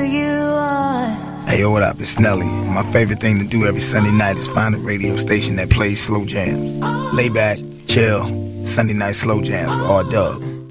you are. Hey, yo, what up? It's Nelly. My favorite thing to do every Sunday night is find a radio station that plays slow jams. Lay back, chill, Sunday night slow jams with R Dub.